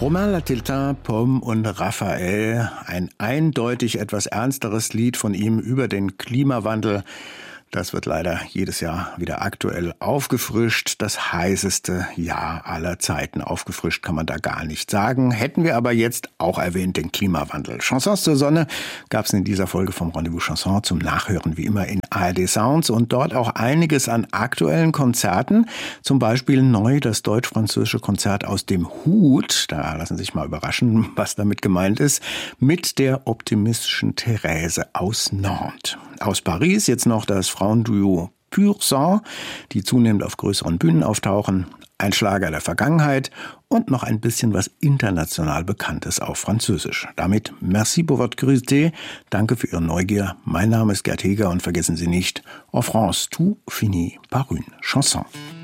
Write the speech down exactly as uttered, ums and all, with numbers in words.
Romain Latiltin, Pomme und Raphael, ein eindeutig etwas ernsteres Lied von ihm über den Klimawandel. Das wird leider jedes Jahr wieder aktuell aufgefrischt. Das heißeste Jahr aller Zeiten. Aufgefrischt kann man da gar nicht sagen. Hätten wir aber jetzt auch erwähnt, den Klimawandel. Chansons zur Sonne gab es in dieser Folge vom Rendezvous Chanson zum Nachhören wie immer in A R D Sounds und dort auch einiges an aktuellen Konzerten. Zum Beispiel neu das deutsch-französische Konzert aus dem Hut. Da lassen Sie sich mal überraschen, was damit gemeint ist. Mit der optimistischen Therese aus Nantes. Aus Paris jetzt noch das Frauenduo Pur Sang, die zunehmend auf größeren Bühnen auftauchen. Ein Schlager der Vergangenheit und noch ein bisschen was international Bekanntes auf Französisch. Damit merci pour votre curiosité. Danke für Ihre Neugier. Mein Name ist Gerd Heger und vergessen Sie nicht, en France tout finit par une chanson.